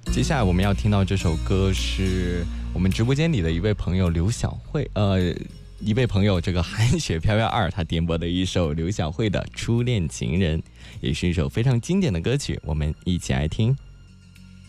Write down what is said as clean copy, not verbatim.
接下来我们要听到这首歌是我们直播间里的一位朋友刘晓慧，一位朋友这个寒雪飘飘2他点播的一首刘晓慧的《初恋情人》，也是一首非常经典的歌曲，我们一起来听。